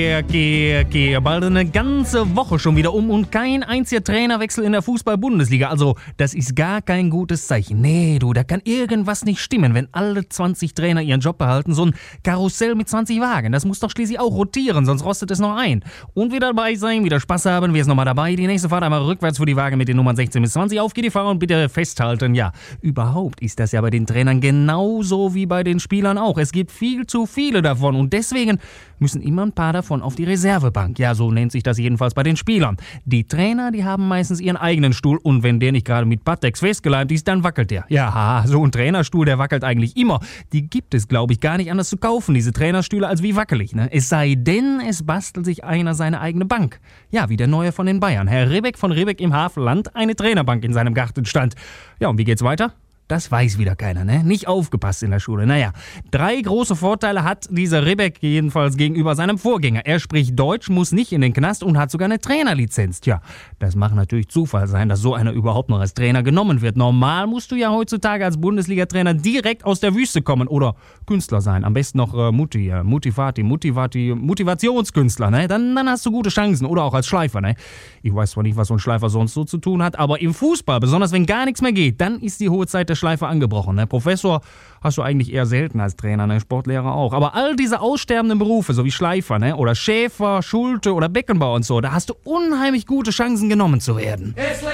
Bald eine ganze Woche schon wieder um und kein einziger Trainerwechsel in der Fußball-Bundesliga. Also, das ist gar kein gutes Zeichen. Nee, du, da kann irgendwas nicht stimmen, wenn alle 20 Trainer ihren Job behalten. So ein Karussell mit 20 Wagen, das muss doch schließlich auch rotieren, sonst rostet es noch ein. Und wieder dabei sein, wieder Spaß haben, wer ist nochmal dabei? Die nächste Fahrt einmal rückwärts für die Wagen mit den Nummern 16 bis 20. Auf geht die Fahrer und bitte festhalten. Ja, überhaupt ist das ja bei den Trainern genauso wie bei den Spielern auch. Es gibt viel zu viele davon und deswegen müssen immer ein paar davon auf die Reservebank. Ja, so nennt sich das jedenfalls bei den Spielern. Die Trainer, die haben meistens ihren eigenen Stuhl und wenn der nicht gerade mit Pateks festgeleimt ist, dann wackelt der. Ja, so ein Trainerstuhl, der wackelt eigentlich immer. Die gibt es, glaube ich, gar nicht anders zu kaufen, diese Trainerstühle, als wie wackelig, ne? Es sei denn, es bastelt sich einer seine eigene Bank. Ja, wie der Neue von den Bayern. Herr Ribbeck von Ribbeck im Havelland, eine Trainerbank in seinem Garten stand. Ja, und wie geht's weiter? Das weiß wieder keiner, ne? Nicht aufgepasst in der Schule. Naja, 3 große Vorteile hat dieser Ribbeck jedenfalls gegenüber seinem Vorgänger. Er spricht Deutsch, muss nicht in den Knast und hat sogar eine Trainerlizenz. Tja, das mag natürlich Zufall sein, dass so einer überhaupt noch als Trainer genommen wird. Normal musst du ja heutzutage als Bundesliga-Trainer direkt aus der Wüste kommen oder Künstler sein. Am besten noch Motivationskünstler, ne? Dann hast du gute Chancen. Oder auch als Schleifer, ne? Ich weiß zwar nicht, was so ein Schleifer sonst so zu tun hat, aber im Fußball, besonders wenn gar nichts mehr geht, dann ist die hohe Zeit der Schleifer angebrochen. Ne? Professor hast du eigentlich eher selten als Trainer, ne? Sportlehrer auch. Aber all diese aussterbenden Berufe, so wie Schleifer, ne? Oder Schäfer, Schulte oder Beckenbauer und so, da hast du unheimlich gute Chancen genommen zu werden.